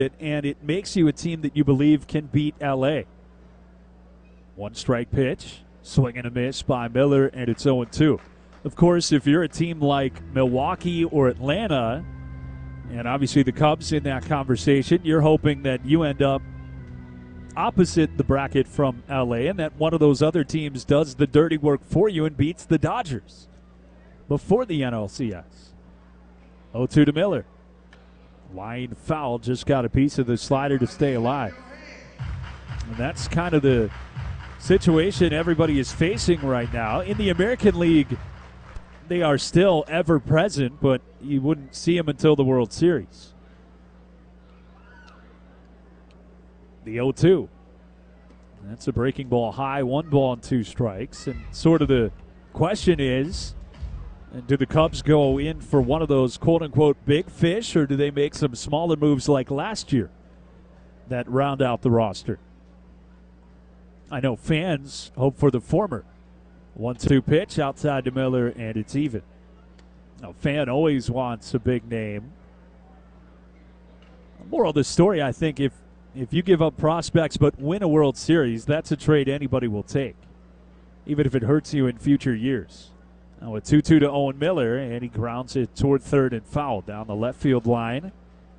and it makes you a team that you believe can beat LA. One strike pitch, swing and a miss by Miller, and it's 0-2. Of course, if you're a team like Milwaukee or Atlanta, and obviously the Cubs in that conversation, you're hoping that you end up opposite the bracket from LA and that one of those other teams does the dirty work for you and beats the Dodgers before the NLCS. 0-2 to Miller. Line foul, just got a piece of the slider to stay alive. And that's kind of the situation everybody is facing right now. In the American League, they are still ever present, but you wouldn't see them until the World Series. The 0-2. That's a breaking ball high, 1 ball and 2 strikes. And sort of the question is, do the Cubs go in for one of those quote-unquote big fish, or do they make some smaller moves like last year that round out the roster? I know fans hope for the former. 1-2 pitch outside to Miller, and it's even. A fan always wants a big name. Moral of the story, I think, if you give up prospects but win a World Series, that's a trade anybody will take, even if it hurts you in future years. Now a 2-2 to Owen Miller, and he grounds it toward third and foul down the left field line.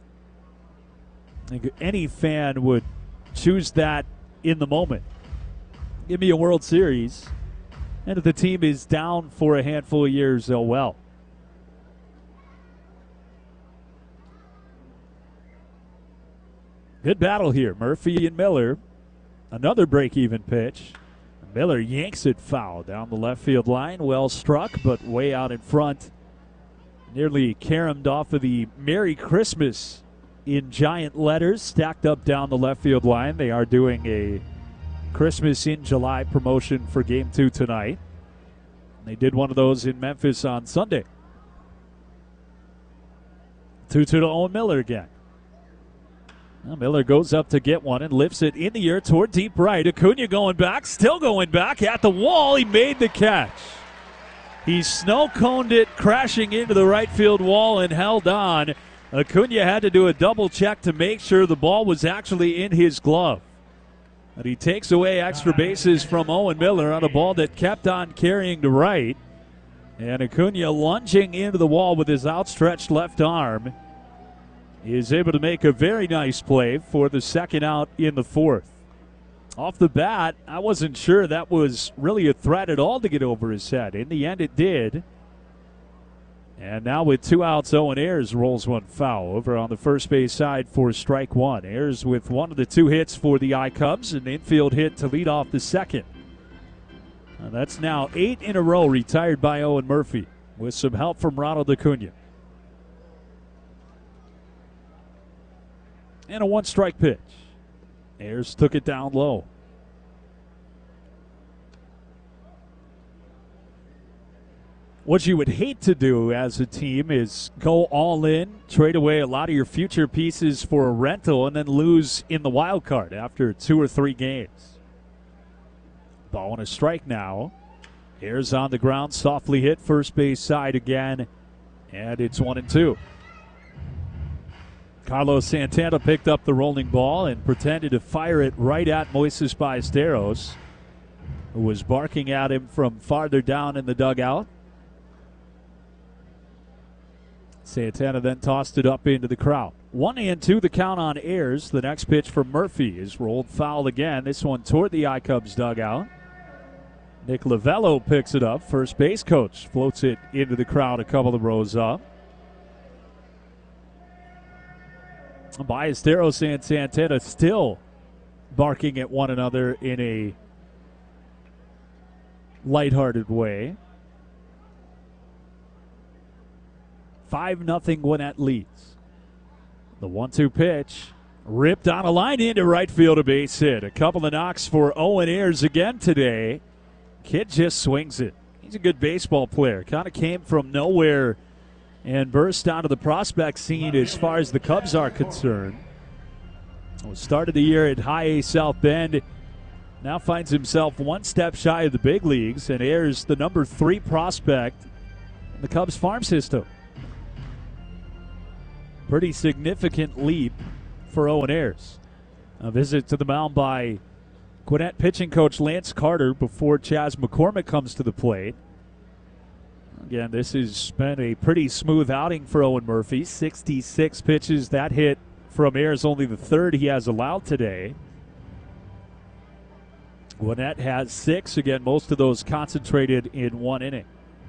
I think any fan would choose that in the moment. Give me a World Series, and if the team is down for a handful of years, oh well. Good battle here. Murphy and Miller. Another break-even pitch. Miller yanks it foul down the left field line. Well struck, but way out in front. Nearly caromed off of the Merry Christmas in giant letters stacked up down the left field line. They are doing a Christmas in July promotion for Game 2 tonight. They did one of those in Memphis on Sunday. 2-2 to Owen Miller again. Well, Miller goes up to get one and lifts it in the air toward deep right. Acuna going back, still going back at the wall. He made the catch. He snow-coned it, crashing into the right field wall and held on. Acuna had to do a double check to make sure the ball was actually in his glove. But he takes away extra bases from Owen Miller on a ball that kept on carrying to right. And Acuna, lunging into the wall with his outstretched left arm, is able to make a very nice play for the second out in the fourth. Off the bat, I wasn't sure that was really a threat at all to get over his head. In the end, it did. And now with 2 outs, Owen Ayers rolls one foul over on the first base side for strike one. Ayers with one of the 2 hits for the I-Cubs, an infield hit to lead off the second. And that's now 8 in a row retired by Owen Murphy with some help from Ronald Acuna. And a 1-strike pitch. Ayers took it down low. What you would hate to do as a team is go all in, trade away a lot of your future pieces for a rental, and then lose in the wild card after 2 or 3 games. Ball and a strike now. Ayers on the ground, softly hit first base side again, and it's 1-2. Carlos Santana picked up the rolling ball and pretended to fire it right at Moises Ballesteros, who was barking at him from farther down in the dugout. Santana then tossed it up into the crowd. 1-2 the count on Ayers. The next pitch for Murphy is rolled foul again. This one toward the I-Cubs dugout. Nick Lovello picks it up. First base coach floats it into the crowd a couple of rows up. Ballesteros and Santana still barking at one another in a lighthearted way. 5-0 Gwinnett leads. The 1-2 pitch ripped on a line into right field, a base hit. A couple of knocks for Owen Ayers again today. Kid just swings it. He's a good baseball player. Kind of came from nowhere and burst onto the prospect scene as far as the Cubs are concerned. Started the year at High A South Bend. Now finds himself one step shy of the big leagues, and Ayers the number 3 prospect in the Cubs farm system. Pretty significant leap for Owen Ayers. A visit to the mound by Gwinnett pitching coach Lance Carter before Chas McCormick comes to the plate. Again, this has been a pretty smooth outing for Owen Murphy. 66 pitches. That hit from Ayers only the third he has allowed today. Gwinnett has 6. Again, most of those concentrated in one inning.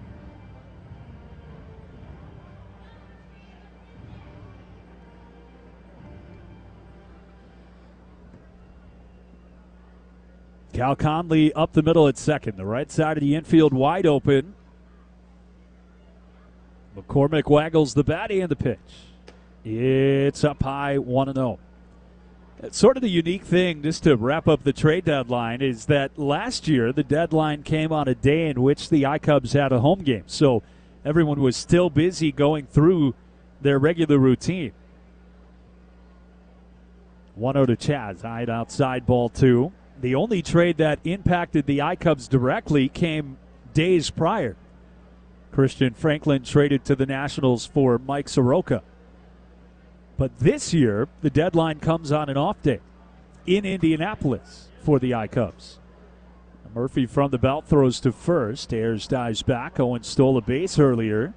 Cal Conley up the middle at second. The right side of the infield wide open. McCormick waggles the bat and the pitch. It's up high, 1-0. It's sort of the unique thing, just to wrap up the trade deadline, is that last year the deadline came on a day in which the iCubs had a home game. So everyone was still busy going through their regular routine. 1-0 to Chas. High outside, ball 2. The only trade that impacted the iCubs directly came days prior. Christian Franklin traded to the Nationals for Mike Soroka. But this year, the deadline comes on an off day in Indianapolis for the iCubs. Murphy from the belt throws to first. Ayers dives back. Owen stole a base earlier.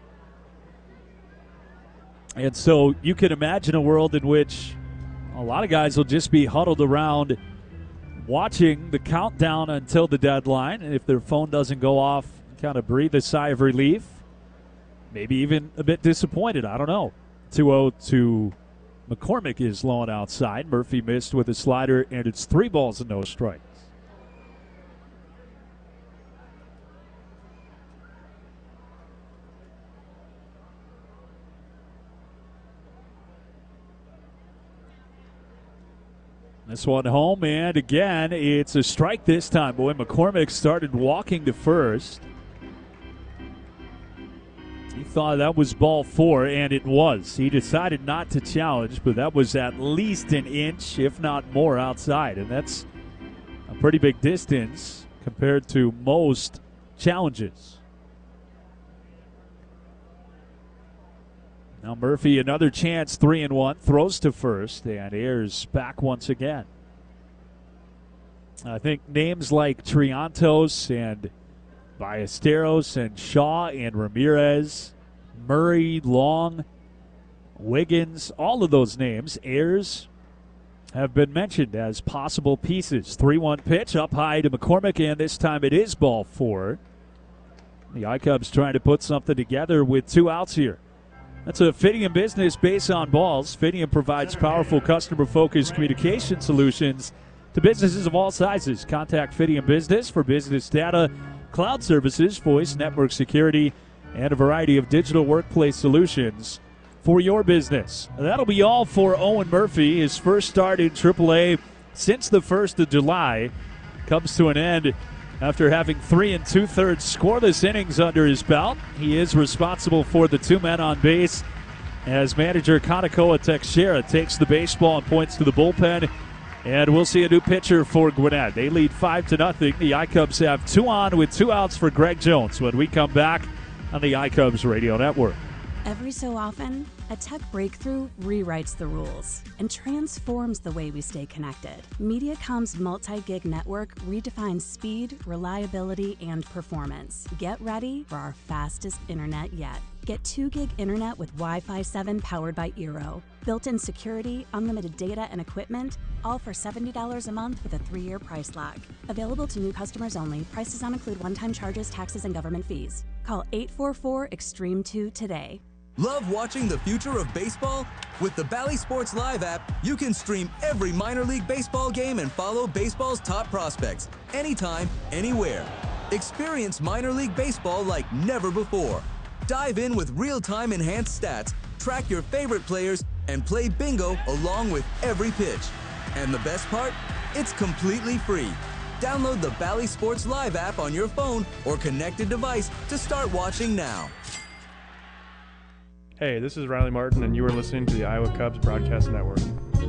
And so you can imagine a world in which a lot of guys will just be huddled around watching the countdown until the deadline, and if their phone doesn't go off, kind of breathe a sigh of relief, maybe even a bit disappointed. I don't know. 2-0 to McCormick is low and outside. Murphy missed with a slider, and it's 3 balls and no strikes. This one home, and again, it's a strike this time. Boy, McCormick started walking to first. He thought that was ball 4, and it was. He decided not to challenge, but that was at least an inch, if not more, outside. And that's a pretty big distance compared to most challenges. Now Murphy, another chance, 3-1, throws to first, and Ayers back once again. I think names like Triantos and Ballesteros and Shaw and Ramirez, Murray, Long, Wiggins, all of those names, Ayers, have been mentioned as possible pieces. 3-1 pitch up high to McCormick, and this time it is ball 4. The iCubs trying to put something together with 2 outs here. That's a Fidium business based on balls. Fidium provides powerful customer-focused communication solutions to businesses of all sizes. Contact Fidium Business for business data, cloud services, voice, network security, and a variety of digital workplace solutions for your business. That'll be all for Owen Murphy. His first start in AAA since the 1st of July comes to an end after having 3 2/3 scoreless innings under his belt. He is responsible for the 2 men on base as manager Kanekoa Teixeira takes the baseball and points to the bullpen. And we'll see a new pitcher for Gwinnett. They lead 5-0. The iCubs have 2 on with 2 outs for Greg Jones when we come back on the iCubs Radio Network. Every so often, a tech breakthrough rewrites the rules and transforms the way we stay connected. Mediacom's multi-gig network redefines speed, reliability, and performance. Get ready for our fastest internet yet. Get 2 gig internet with Wi-Fi 7 powered by Eero. Built-in security, unlimited data and equipment, all for $70 a month with a 3-year price lock. Available to new customers only. Prices not include one-time charges, taxes, and government fees. Call 844-EXTREME2 today. Love watching the future of baseball? With the Bally Sports Live app, you can stream every minor league baseball game and follow baseball's top prospects anytime, anywhere. Experience minor league baseball like never before. Dive in with real-time enhanced stats, track your favorite players, and play bingo along with every pitch. And the best part? It's completely free. Download the Bally Sports Live app on your phone or connected device to start watching now. Hey, this is Riley Martin, and you are listening to the Iowa Cubs Broadcast Network.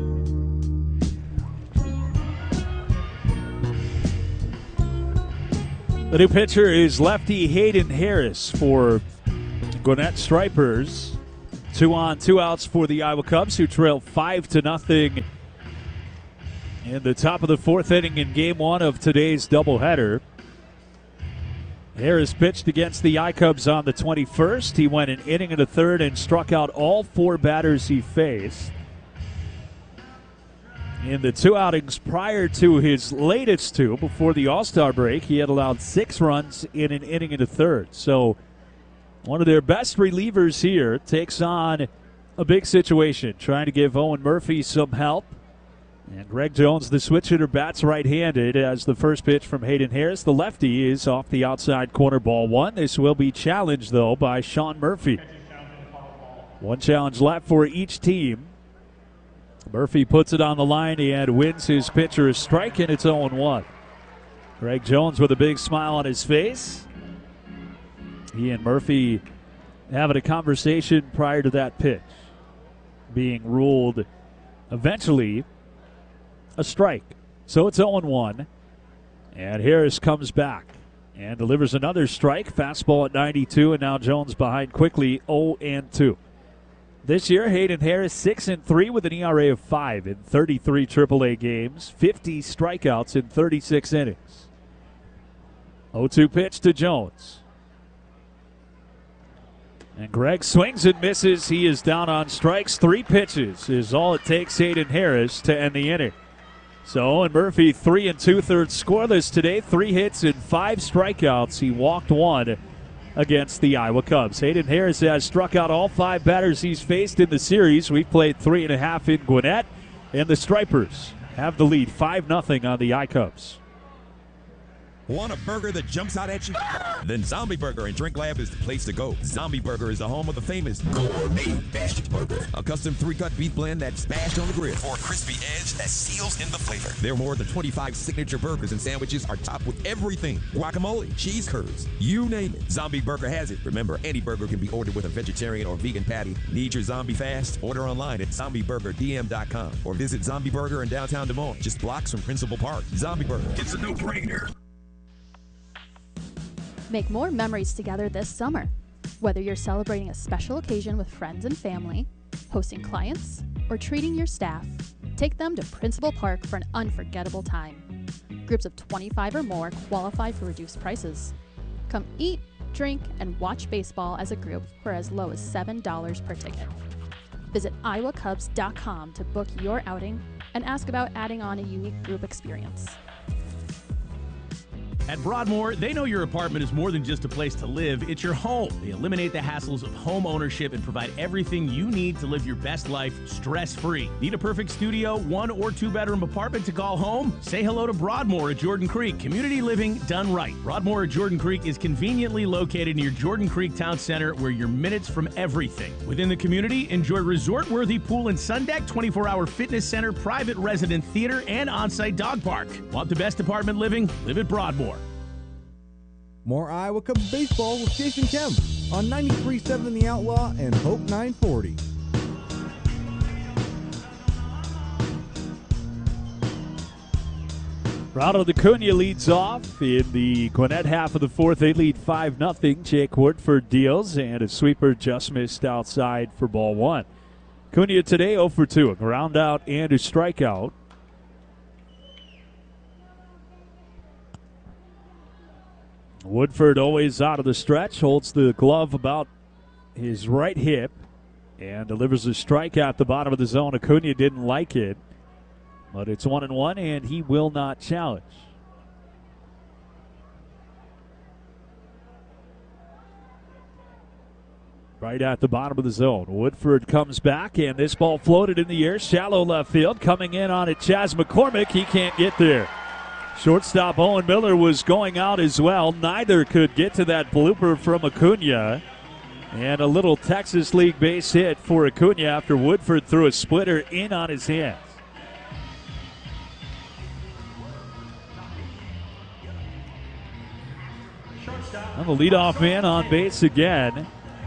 The new pitcher is lefty Hayden Harris for Gwinnett Stripers. 2 on, 2 outs for the Iowa Cubs, who trail 5-0 in the top of the 4th inning in Game 1 of today's doubleheader. Harris pitched against the I-Cubs on the 21st. He went an inning and a third and struck out all 4 batters he faced. In the 2 outings prior to his latest 2, before the All-Star break, he had allowed 6 runs in an inning and a third. So one of their best relievers here takes on a big situation, trying to give Owen Murphy some help. And Greg Jones, the switch hitter, bats right-handed as the first pitch from Hayden Harris. The lefty is off the outside corner, ball 1. This will be challenged, though, by Sean Murphy. 1 challenge left for each team. Murphy puts it on the line and wins his pitcher a strike, and it's 0-1. Greg Jones with a big smile on his face. He and Murphy having a conversation prior to that pitch, being ruled eventually a strike. So it's 0-1, and Harris comes back and delivers another strike. Fastball at 92, and now Jones behind quickly, 0-2. This year, Hayden Harris 6-3 with an ERA of 5 in 33 AAA games, 50 strikeouts in 36 innings. 0-2 pitch to Jones. And Greg swings and misses. He is down on strikes. 3 pitches is all it takes Hayden Harris to end the inning. So Owen Murphy 3 2/3 scoreless today, 3 hits and 5 strikeouts. He walked 1 against the Iowa Cubs. Hayden Harris has struck out all 5 batters he's faced in the series. We've played 3.5 in Gwinnett, and the Stripers have the lead 5-0 on the I-Cubs. Want a burger that jumps out at you? Then Zombie Burger and Drink Lab is the place to go. Zombie Burger is the home of the famous gourmet bashed burger, a custom 3-cut beef blend that's bashed on the grill, or crispy edge that seals in the flavor. There are more than 25 signature burgers and sandwiches are topped with everything: guacamole, cheese curds, you name it. Zombie Burger has it. Remember, any burger can be ordered with a vegetarian or vegan patty. Need your zombie fast? Order online at zombieburgerdm.com or visit Zombie Burger in downtown Des Moines, just blocks from Principal Park. Zombie Burger, it's a no-brainer. Make more memories together this summer. Whether you're celebrating a special occasion with friends and family, hosting clients, or treating your staff, take them to Principal Park for an unforgettable time. Groups of 25 or more qualify for reduced prices. Come eat, drink, and watch baseball as a group for as low as $7 per ticket. Visit iowacubs.com to book your outing and ask about adding on a unique group experience. At Broadmoor, they know your apartment is more than just a place to live, it's your home. They eliminate the hassles of home ownership and provide everything you need to live your best life stress-free. Need a perfect studio, 1 or 2 bedroom apartment to call home? Say hello to Broadmoor at Jordan Creek. Community living done right. Broadmoor at Jordan Creek is conveniently located near Jordan Creek Town Center, where you're minutes from everything. Within the community, enjoy resort-worthy pool and sun deck, 24-hour fitness center, private resident theater, and on-site dog park. Want the best apartment living? Live at Broadmoor. More Iowa Cubs baseball with Jason Kemp on 93.7 The Outlaw and Hope 940. Ronald Acuna leads off in the Gwinnett half of the 4th. They lead 5-0. Jake Woodford deals, and a sweeper just missed outside for ball 1. Acuna today 0 for 2, a ground out and a strikeout. Woodford always out of the stretch, holds the glove about his right hip and delivers a strike at the bottom of the zone. Acuna didn't like it, but it's 1-1, and he will not challenge. Right at the bottom of the zone. Woodford comes back, and this ball floated in the air. Shallow left field. Coming in on it, Chas McCormick. He can't get there. Shortstop Owen Miller was going out as well. Neither could get to that blooper from Acuna. And a little Texas League base hit for Acuna after Woodford threw a splitter in on his hands. And the leadoff man on base again.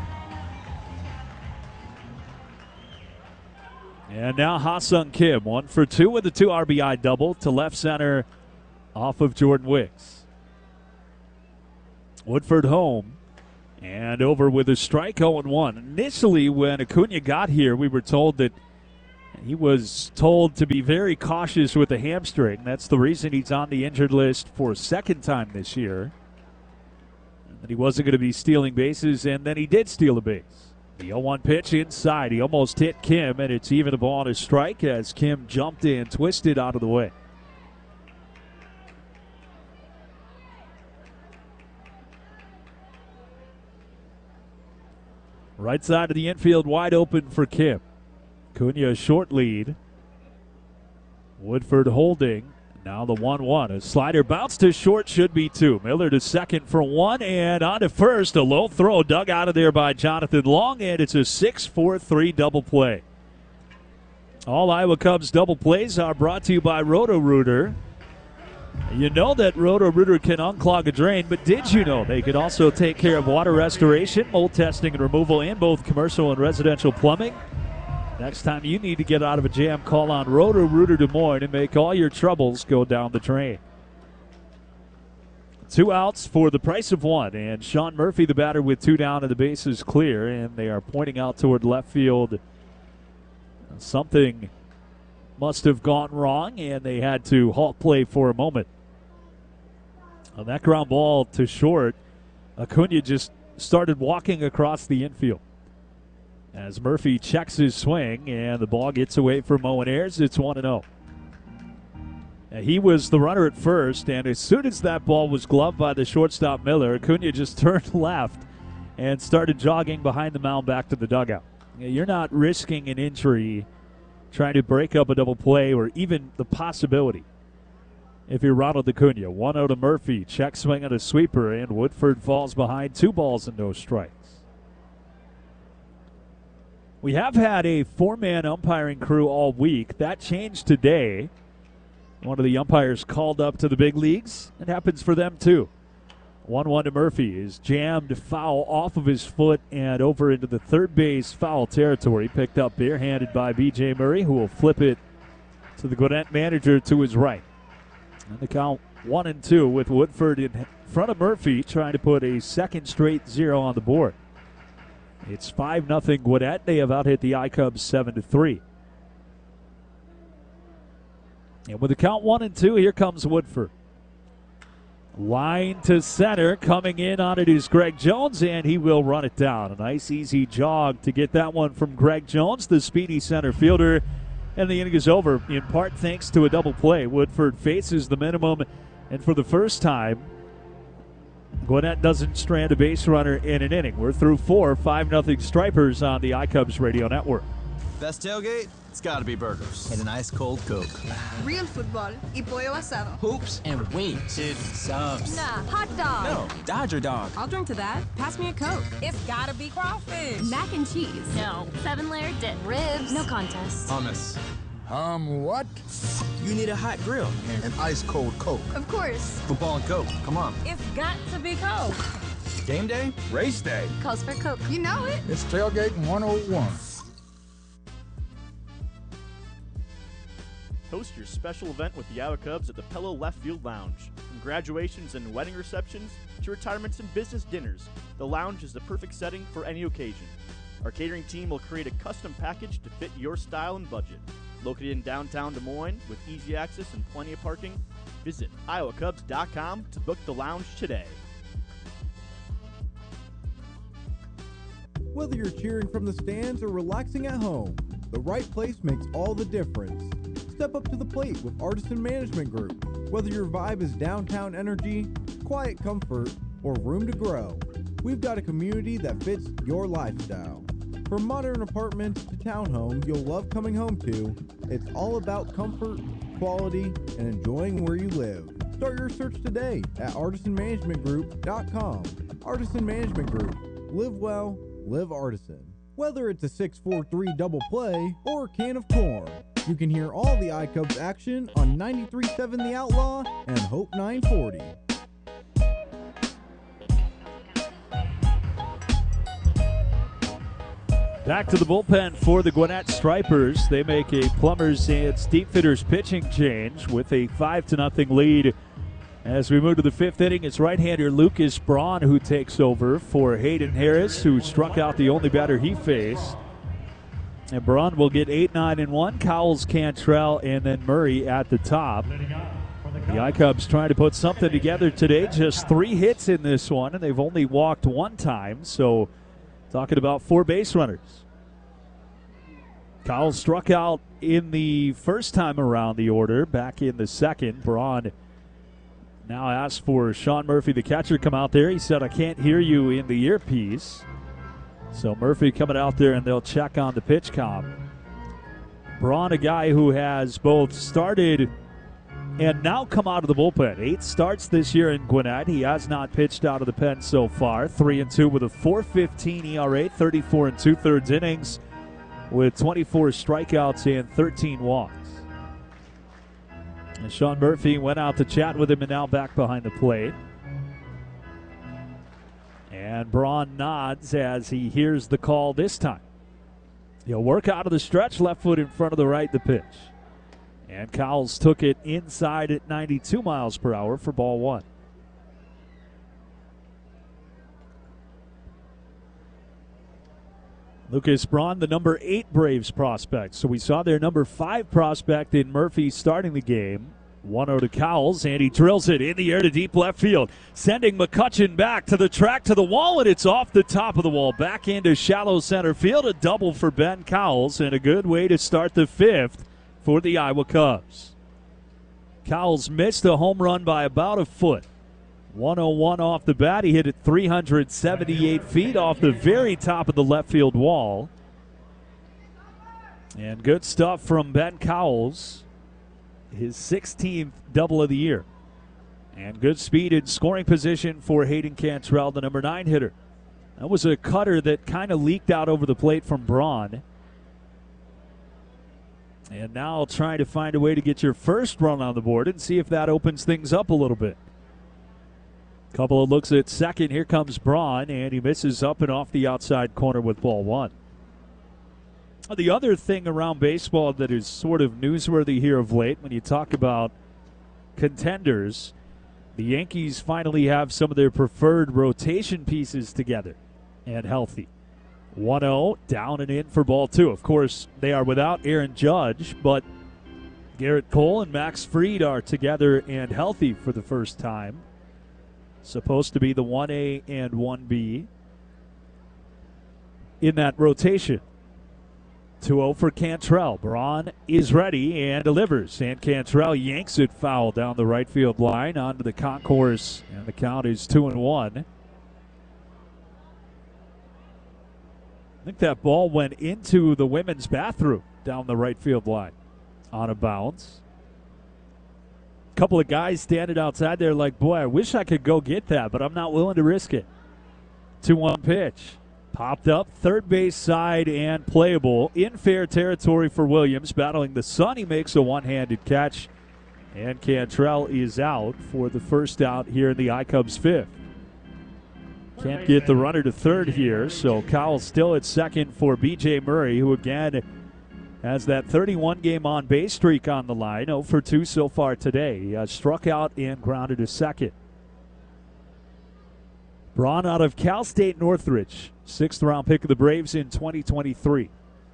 And now Ha-Sung Kim, 1 for 2 with a 2 RBI double to left center off of Jordan Wicks. Woodford home, And over with a strike, 0-1. Initially, when Acuna got here, we were told that he was told to be very cautious with the hamstring. That's the reason he's on the injured list for a second time this year. And that he wasn't going to be stealing bases, and then he did steal a base. The 0-1 pitch inside. He almost hit Kim, and it's even a ball and a strike as Kim jumped in, twisted out of the way. Right side of the infield wide open for Kim. Acuna a short lead. Woodford holding. Now the 1-1. A slider bounce to short, should be 2. Miller to second for 1, and on to first. A low throw dug out of there by Jonathan Long, and it's a 6-4-3 double play. All Iowa Cubs double plays are brought to you by Roto-Rooter. You know that Roto-Rooter can unclog a drain, but did you know they could also take care of water restoration, mold testing, and removal in both commercial and residential plumbing? Next time you need to get out of a jam, call on Roto-Rooter Des Moines and make all your troubles go down the drain. 2 outs for the price of 1, and Sean Murphy, the batter, with 2 down and the base is clear, and they are pointing out toward left field. Something must have gone wrong, and they had to halt play for a moment. On that ground ball to short, Acuna just started walking across the infield. As Murphy checks his swing, and the ball gets away from Owen Ayers, it's 1-0. He was the runner at first, and as soon as that ball was gloved by the shortstop Miller, Acuna just turned left and started jogging behind the mound back to the dugout. You're not risking an injury trying to break up a double play or even the possibility. If you're Ronald Acuna, 1-0 to Murphy, check swing on a sweeper, and Woodford falls behind, 2 balls and no strikes. We have had a 4-man umpiring crew all week. That changed today. One of the umpires called up to the big leagues. It happens for them too. 1-1 to Murphy is jammed foul off of his foot and over into the third base foul territory. Picked up barehanded by B.J. Murray, who will flip it to the Gwinnett manager to his right. And the count 1-2 with Woodford in front of Murphy, trying to put a second straight 0 on the board. It's 5-0 Gwinnett. They have out-hit the I-Cubs 7-3. And with the count 1-2, here comes Woodford. Line to center. Coming in on it is Greg Jones, and he will run it down. A nice, easy jog to get that one from Greg Jones, the speedy center fielder. And the inning is over, in part thanks to a double play. Woodford faces the minimum, and for the first time, Gwinnett doesn't strand a base runner in an inning. We're through 4, 5-0 Stripers on the iCubs Radio Network. Best tailgate? It's gotta be burgers. And an ice cold Coke. Real football y pollo asado. Hoops and wings. Dude, subs. Nah, hot dog. No, Dodger dog. I'll drink to that. Pass me a Coke. It's gotta be crawfish. Mac and cheese. No. 7-layer dip. Ribs. No contest. Hummus. What? You need a hot grill. And an ice cold Coke. Of course. Football and Coke. Come on. It's got to be Coke. Game day? Race day. Calls for Coke. You know it. It's Tailgating 101. Host your special event with the Iowa Cubs at the Pello Left Field Lounge. From graduations and wedding receptions to retirements and business dinners, the lounge is the perfect setting for any occasion. Our catering team will create a custom package to fit your style and budget. Located in downtown Des Moines with easy access and plenty of parking, visit iowacubs.com to book the lounge today. Whether you're cheering from the stands or relaxing at home, the right place makes all the difference. Step up to the plate with Artisan Management Group. Whether your vibe is downtown energy, quiet comfort, or room to grow, we've got a community that fits your lifestyle. From modern apartments to townhomes you'll love coming home to, it's all about comfort, quality, and enjoying where you live. Start your search today at artisanmanagementgroup.com. Artisan Management Group. Live well, live Artisan. Whether it's a 6-4-3 double play or a can of corn, you can hear all the iCubs action on 93.7 The Outlaw and Hope 940. Back to the bullpen for the Gwinnett Stripers. They make a Plumbers and Steep Fitters pitching change with a 5-0 lead As we move to the fifth inning, it's right-hander Lucas Braun who takes over for Hayden Harris, who struck out the only batter he faced. And Braun will get 8, 9, and 1. Cowles, Cantrell, and then Murray at the top. The I-Cubs trying to put something together today. Just 3 hits in this one, and they've only walked 1 time. So talking about 4 base runners. Cowles struck out in the first time around the order, back in the second. Braun now asked for Sean Murphy, the catcher, come out there. He said, I can't hear you in the earpiece. So Murphy coming out there, and they'll check on the pitch count. Braun, a guy who has both started and now come out of the bullpen. 8 starts this year in Gwinnett. He has not pitched out of the pen so far. 3-2 with a 4.15 ERA, 34 2/3 innings with 24 strikeouts and 13 walks. And Sean Murphy went out to chat with him and now back behind the plate. And Braun nods as he hears the call this time. He'll work out of the stretch, left foot in front of the right, the pitch. And Cowles took it inside at 92 miles per hour for ball 1. Lucas Braun, the number 8 Braves prospect. So we saw their number 5 prospect in Murphy starting the game. 1-0 to Cowles, and he drills it in the air to deep left field, sending McCutchen back to the track, to the wall, and it's off the top of the wall, back into shallow center field. A double for Ben Cowles, and a good way to start the 5th for the Iowa Cubs. Cowles missed a home run by about a foot. 101 off the bat. He hit it 378 feet off the very top of the left field wall. And good stuff from Ben Cowles. His 16th double of the year. And good speed in scoring position for Hayden Cantrell, the number 9 hitter. That was a cutter that kind of leaked out over the plate from Braun. And now trying to find a way to get your first run on the board and see if that opens things up a little bit. Couple of looks at second. Here comes Braun, and he misses up and off the outside corner with ball 1. The other thing around baseball that is sort of newsworthy here of late, when you talk about contenders, the Yankees finally have some of their preferred rotation pieces together and healthy. 1-0, down and in for ball 2. Of course, they are without Aaron Judge, but Garrett Cole and Max Fried are together and healthy for the first time. Supposed to be the 1A and 1B in that rotation. 2-0 for Cantrell. Braun is ready and delivers. And Cantrell yanks it foul down the right field line onto the concourse. And the count is 2-1. I think that ball went into the women's bathroom down the right field line on a bounce. A couple of guys standing outside there like, boy, I wish I could go get that, but I'm not willing to risk it. 2-1 pitch. Popped up, third base side and playable. In fair territory for Williams. Battling the sun, he makes a one-handed catch. And Cantrell is out for the first out here in the I-Cubs 5th. Can't get the runner to third here, so Cowles still at second for B.J. Murray, who again has that 31-game on-base streak on the line. 0 for 2 so far today. He has struck out and grounded to second. Braun out of Cal State Northridge, 6th-round pick of the Braves in 2023.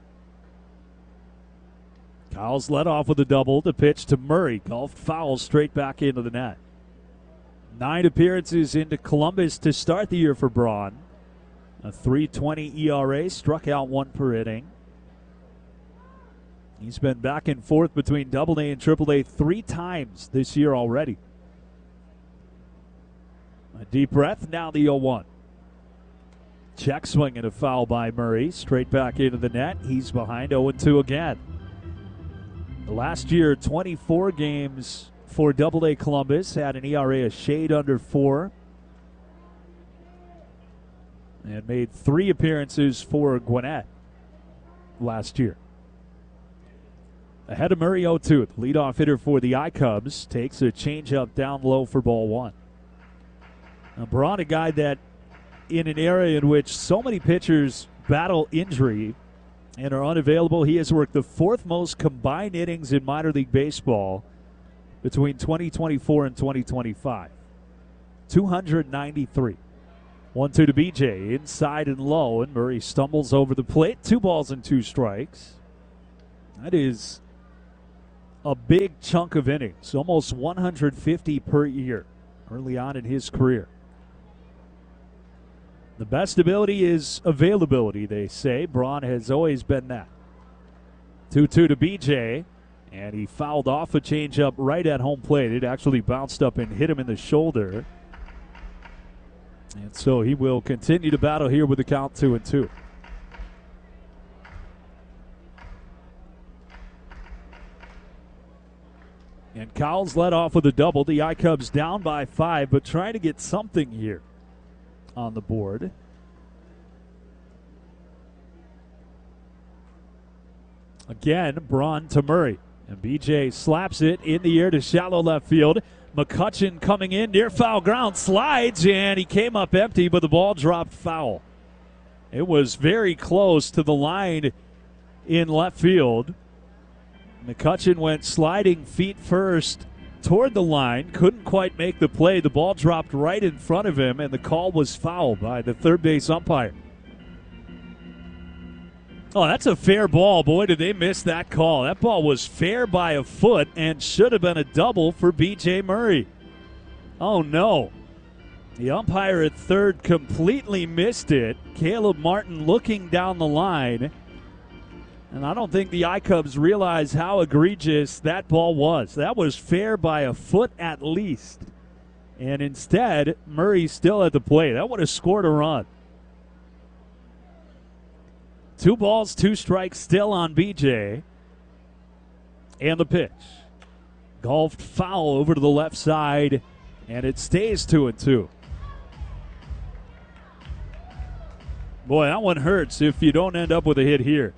Cowles led off with a double. The pitch to Murray. Golfed foul straight back into the net. 9 appearances into Columbus to start the year for Braun. A 3.20 ERA, struck out 1 per inning. He's been back and forth between AA and AAA 3 times this year already. A deep breath, now the 0-1. Check swing and a foul by Murray. Straight back into the net. He's behind 0-2 again. Last year, 24 games for AA Columbus. Had an ERA a shade under 4. And made 3 appearances for Gwinnett last year. Ahead of Murray 0-2. The leadoff hitter for the I-Cubs takes a changeup down low for ball 1. Now, Braun, a guy that in an area in which so many pitchers battle injury and are unavailable, he has worked the 4th most combined innings in minor league baseball between 2024 and 2025. 293. 1-2 to BJ, inside and low, and Murray stumbles over the plate. 2 balls and 2 strikes. That is a big chunk of innings, almost 150 per year early on in his career. The best ability is availability, they say. Braun has always been that. 2-2 to BJ, and he fouled off a changeup right at home plate. It actually bounced up and hit him in the shoulder. And so he will continue to battle here with the count 2-2. And Cowles led off with a double. The I-Cubs down by 5, but trying to get something here on the board. Again, Braun to Murray. And BJ slaps it in the air to shallow left field. McCutchen coming in near foul ground, slides, and he came up empty, but the ball dropped foul. It was very close to the line in left field. McCutchen went sliding feet first toward the line, couldn't quite make the play. The ball dropped right in front of him, and the call was foul by the third base umpire. Oh, that's a fair ball. Boy, did they miss that call. That ball was fair by a foot and should have been a double for B.J. Murray. Oh, no. The umpire at third completely missed it. Caleb Martin looking down the line. And I don't think the I-Cubs realize how egregious that ball was. That was fair by a foot at least. And instead, Murray's still at the plate. That would have scored a run. 2 balls, 2 strikes still on BJ. And the pitch. Golfed foul over to the left side, and it stays 2-2. Boy, that one hurts if you don't end up with a hit here.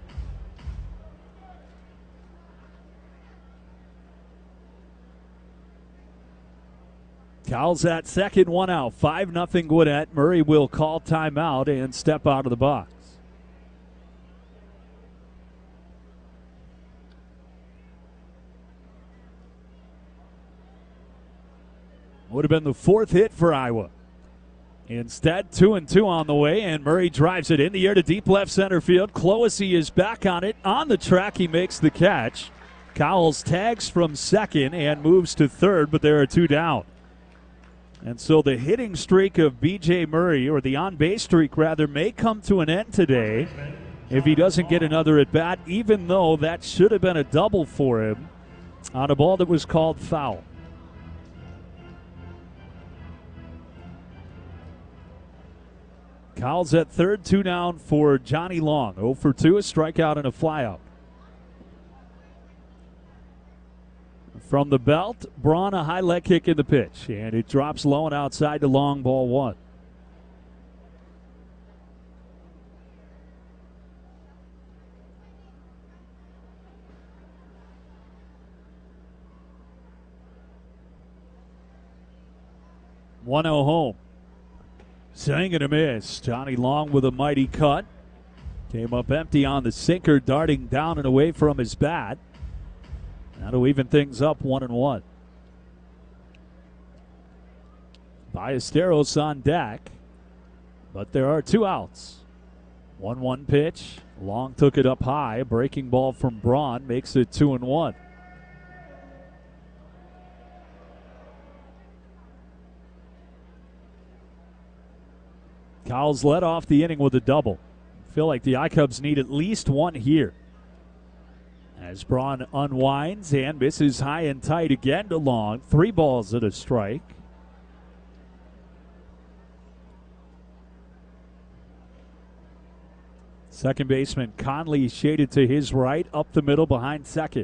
Cowles at second, 1 out. 5-0 Gwinnett. Murray will call timeout and step out of the box. Would have been the 4th hit for Iowa. Instead, 2-2 on the way, and Murray drives it in the air to deep left center field. Clohessy is back on it. On the track, he makes the catch. Cowles tags from second and moves to third, but there are 2 down. And so the hitting streak of B.J. Murray, or the on-base streak rather, may come to an end today if he doesn't get another at-bat, even though that should have been a double for him on a ball that was called foul. Cowles at third, 2 down for Johnny Long. 0 for 2, a strikeout and a flyout. From the belt, Braun a high leg kick in the pitch, and it drops low and outside to Long, ball 1. One-0 home. Swing and a miss. Johnny Long with a mighty cut. Came up empty on the sinker, darting down and away from his bat. That'll even things up 1-1. Ballesteros on deck, but there are 2 outs. 1-1 pitch. Long took it up high. A breaking ball from Braun makes it 2-1. Cowles led off the inning with a double. I feel like the I-Cubs need at least 1 here. As Braun unwinds and misses high and tight again to Long. 3 balls and a strike. Second baseman Conley shaded to his right, up the middle behind second.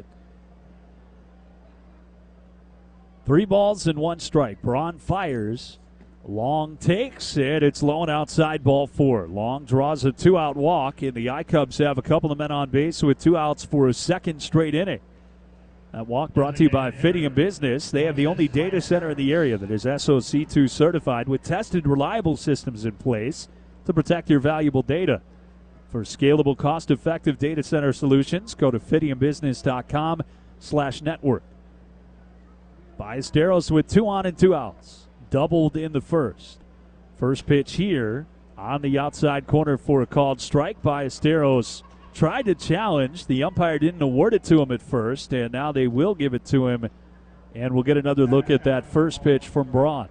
3 balls and 1 strike. Braun fires. Long takes, and it's low and outside, ball 4. Long draws a 2-out walk, and the I-Cubs have a couple of men on base with 2 outs for a second straight inning. That walk brought to you by Fidium Business. They have the only data center in the area that is SOC2 certified with tested, reliable systems in place to protect your valuable data. For scalable, cost-effective data center solutions, go to fidiumbusiness.com/network. Ballesteros with 2 on and 2 outs. Doubled in the first. First pitch here on the outside corner for a called strike. Ballesteros tried to challenge. The umpire didn't award it to him at first, and now they will give it to him. And we'll get another look at that first pitch from Braun.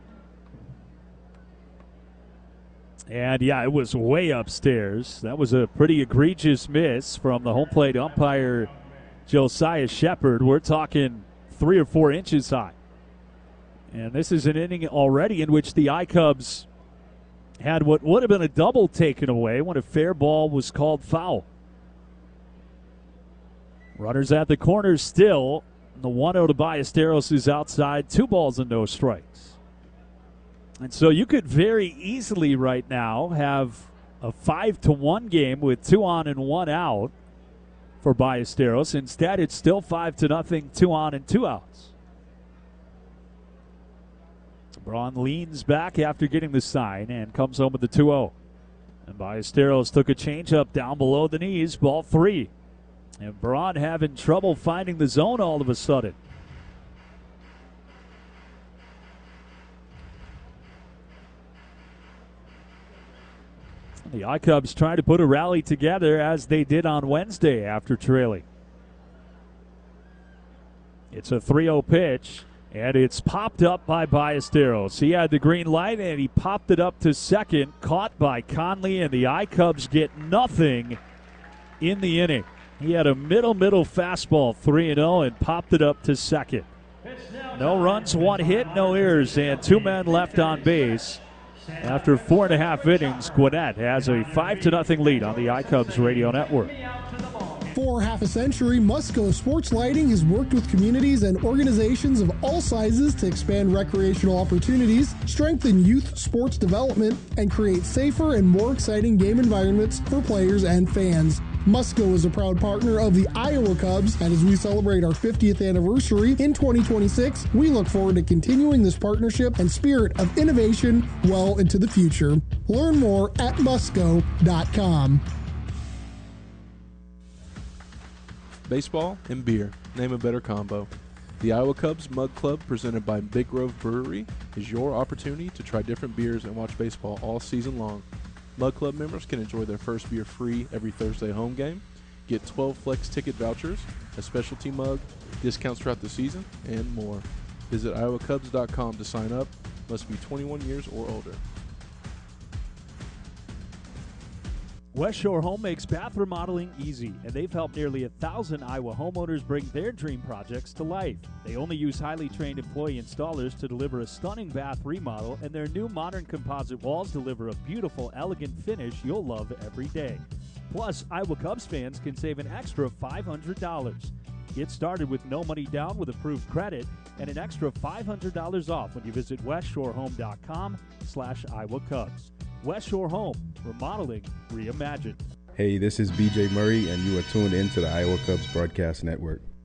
And, yeah, it was way upstairs. That was a pretty egregious miss from the home plate umpire, Josiah Shepard. We're talking 3 or 4 inches high. And this is an inning already in which the I-Cubs had what would have been a double taken away when a fair ball was called foul. Runners at the corners still. The 1-0 to Ballesteros is outside. 2 balls and no strikes. And so you could very easily right now have a 5-1 game with 2 on and 1 out for Ballesteros. Instead, it's still 5-0, 2 on and 2 outs. Braun leans back after getting the sign and comes home with the 2-0. And Ballesteros took a changeup down below the knees, ball 3. And Braun having trouble finding the zone all of a sudden. The I-Cubs trying to put a rally together as they did on Wednesday after trailing. It's a 3-0 pitch, and it's popped up by Ballesteros. He had the green light, and he popped it up to second, caught by Conley, and the I-Cubs get nothing in the inning. He had a middle fastball, 3-0, and popped it up to second. No runs, 1 hit, no errors, and 2 men left on base. After 4.5 innings, Gwinnett has a 5-0 lead on the I-Cubs radio network. For half a century, Musco Sports Lighting has worked with communities and organizations of all sizes to expand recreational opportunities, strengthen youth sports development, and create safer and more exciting game environments for players and fans. Musco is a proud partner of the Iowa Cubs, and as we celebrate our 50th anniversary in 2026, we look forward to continuing this partnership and spirit of innovation well into the future. Learn more at musco.com. Baseball and beer. Name a better combo. The Iowa Cubs Mug Club, presented by Big Grove Brewery, is your opportunity to try different beers and watch baseball all season long. Mug Club members can enjoy their first beer free every Thursday home game, get 12 Flex ticket vouchers, a specialty mug, discounts throughout the season, and more. Visit iowacubs.com to sign up. Must be 21 years or older. West Shore Home makes bath remodeling easy, and they've helped nearly 1,000 Iowa homeowners bring their dream projects to life. They only use highly trained employee installers to deliver a stunning bath remodel, and their new modern composite walls deliver a beautiful, elegant finish you'll love every day. Plus, Iowa Cubs fans can save an extra $500. Get started with no money down with approved credit and an extra $500 off when you visit westshorehome.com/Iowa Cubs. West Shore Home, remodeling reimagined. Hey, this is BJ Murray, and you are tuned into the Iowa Cubs Broadcast Network.